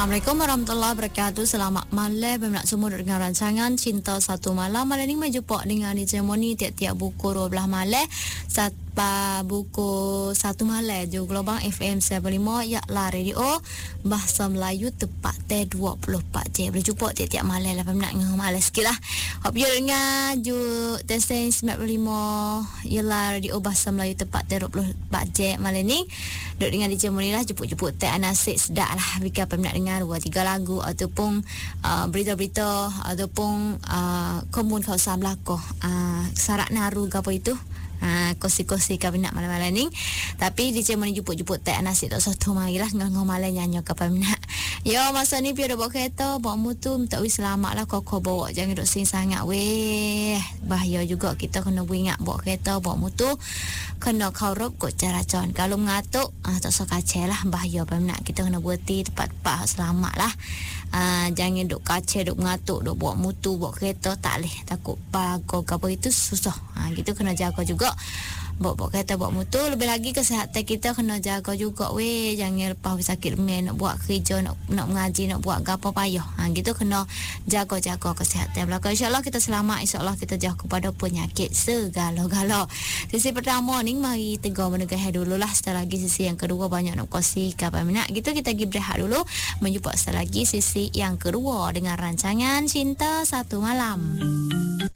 Assalamualaikum warahmatullahi wabarakatuh. Selamat malam bernak semua dengan rancangan Cinta Satu Malam. Malam ni menjumpa dengan Moni tiap-tiap buku 12 malam. Buku 1 malam di Gelombang FM 75 yaklah radio Bahasa Melayu tepat 24 jam. Boleh jumpa tiap-tiap malam 8 minit dengan malam sikit lah. Hope you dengar ju Tesen 95 ialah radio Bahasa Melayu tepat 24 jam malam ni. Duk dengan DJ Moni lah, jemput-jemput teh anasik sedap lah. Bika peminat dengar 2-3 lagu ataupun berita-berita ataupun komun kawasan belakang sarak naru ke apa itu. Kosi-kosi kabinet malam-malam ni. Tapi DJ Moni jemput-jemput teh nasi tak soto marilah ngau malam nyanyi ke peminat. Yo masa ni biar bawa kereta, bawa motor minta wis selamat lah kau bawa jangan duk sing sangat weh. Bahaya juga kita kena ingat bawa kereta, bawa motor kena kaurup kok cara con. Kalau mengatuk tak so kacau lah bahaya peminat. Kita kena berhenti tempat-tempat selamat lah. Jangan duk kacau, duk mengatuk, duk bawa motor, bawa kereta tak leh takut pago ke apa itu susah. Gitu kena jaga juga. Bawa kereta, bawa motor. Lebih lagi kesihatan kita kena jaga juga weh. Jangan lepas sakit remeh nak buat kerja, nak mengaji, nak buat apa payah. Gitu kena jaga-jaga kesihatan belakang. InsyaAllah kita selamat, InsyaAllah kita jauh kepada penyakit segala-gala. Sisi pertama ni mari tegur menegah dulu lah. Setelah lagi sisi yang kedua banyak nak kongsi kabar minat. Gitu kita pergi berehat dulu. Menjumpa setelah lagi sisi yang kedua dengan rancangan Cinta Satu Malam.